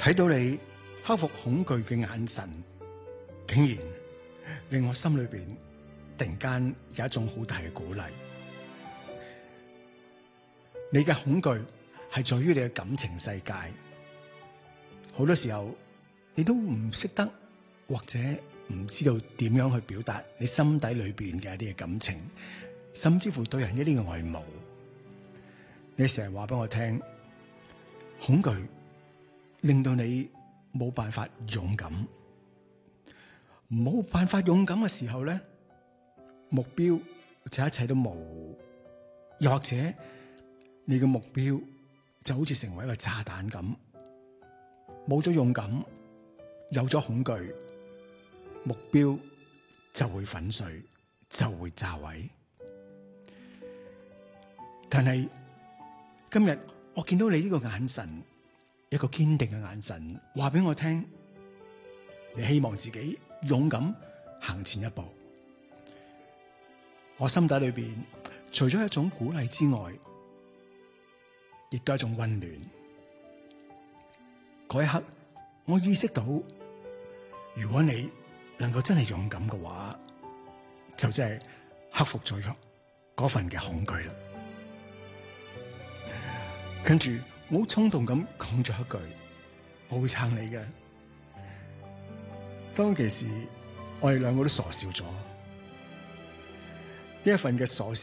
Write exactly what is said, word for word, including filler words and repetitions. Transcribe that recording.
睇到你克服恐懼嘅眼神，竟然令我心裏邊突然間有一種好大嘅鼓勵。你嘅恐懼係在於你嘅感情世界，好多時候你都唔識得或者唔知道點樣去表達你心底裏邊嘅一啲嘅感情，甚至乎對人一啲嘅愛慕。你成日話俾我聽，恐懼令到你冇辦法勇敢，冇辦法勇敢嘅時候咧，目標就一切都模糊，又或者你嘅目標就好似成為一個炸彈咁，冇咗勇敢，有咗恐懼，目標就會粉碎，就會炸毀。但係今日我見到你呢個眼神，一個堅定嘅眼神，話俾我聽，你希望自己勇敢行前一步。我心底裏邊除咗一種鼓勵之外，亦都係一種溫暖。嗰一刻，我意識到，如果你能夠真係勇敢嘅話，就真係克服咗嗰份嘅恐懼啦。跟住我好衝動咁講咗一句，我會撐你嘅。當其時，我哋兩個都傻笑咗。呢一份嘅傻笑